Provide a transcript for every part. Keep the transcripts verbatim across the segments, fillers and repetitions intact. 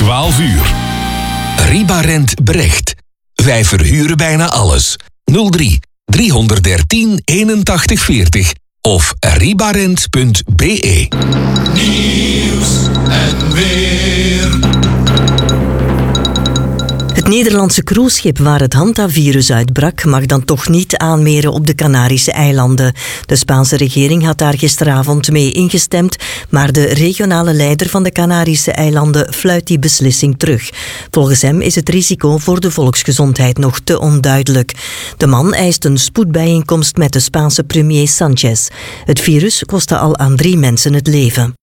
twaalf uur. Ribarent Brecht. Wij verhuren bijna alles. nul drie driehonderddertien eenentachtig veertig of ribarent punt be. Nieuws en weer. Het Nederlandse cruiseschip waar het Hanta-virus uitbrak mag dan toch niet aanmeren op de Canarische eilanden. De Spaanse regering had daar gisteravond mee ingestemd, maar de regionale leider van de Canarische eilanden fluit die beslissing terug. Volgens hem is het risico voor de volksgezondheid nog te onduidelijk. De man eist een spoedbijeenkomst met de Spaanse premier Sanchez. Het virus kostte al aan drie mensen het leven.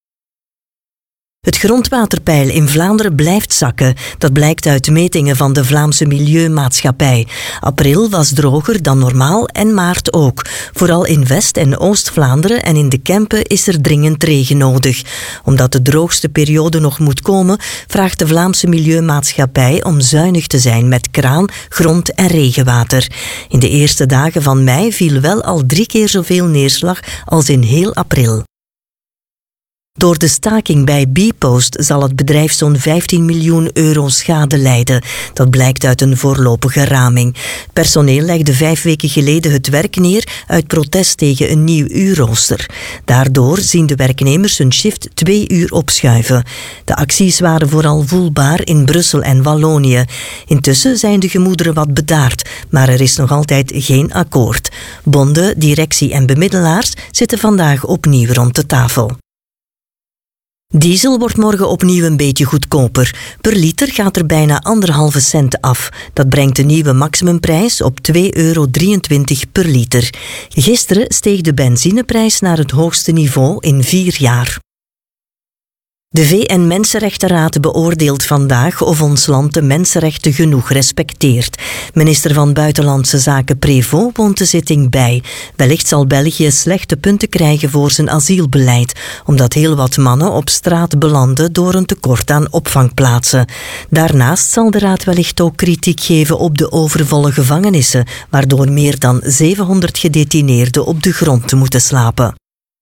Het grondwaterpeil in Vlaanderen blijft zakken. Dat blijkt uit metingen van de Vlaamse Milieumaatschappij. April was droger dan normaal en maart ook. Vooral in West- en Oost-Vlaanderen en in de Kempen is er dringend regen nodig. Omdat de droogste periode nog moet komen, vraagt de Vlaamse Milieumaatschappij om zuinig te zijn met kraan, grond- en regenwater. In de eerste dagen van mei viel wel al drie keer zoveel neerslag als in heel april. Door de staking bij Bpost zal het bedrijf zo'n vijftien miljoen euro schade lijden. Dat blijkt uit een voorlopige raming. Personeel legde vijf weken geleden het werk neer uit protest tegen een nieuw uurrooster. Daardoor zien de werknemers hun shift twee uur opschuiven. De acties waren vooral voelbaar in Brussel en Wallonië. Intussen zijn de gemoederen wat bedaard, maar er is nog altijd geen akkoord. Bonden, directie en bemiddelaars zitten vandaag opnieuw rond de tafel. Diesel wordt morgen opnieuw een beetje goedkoper. Per liter gaat er bijna anderhalve cent af. Dat brengt de nieuwe maximumprijs op twee euro drieëntwintig per liter. Gisteren steeg de benzineprijs naar het hoogste niveau in vier jaar. De V N-Mensenrechtenraad beoordeelt vandaag of ons land de mensenrechten genoeg respecteert. Minister van Buitenlandse Zaken Prévost woont de zitting bij. Wellicht zal België slechte punten krijgen voor zijn asielbeleid, omdat heel wat mannen op straat belanden door een tekort aan opvangplaatsen. Daarnaast zal de raad wellicht ook kritiek geven op de overvolle gevangenissen, waardoor meer dan zevenhonderd gedetineerden op de grond moeten slapen.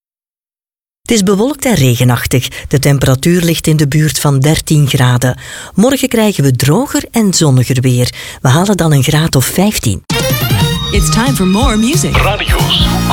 Het is bewolkt en regenachtig. De temperatuur ligt in de buurt van dertien graden. Morgen krijgen we droger en zonniger weer. We halen dan een graad of vijftien. It's time for more music. Radio's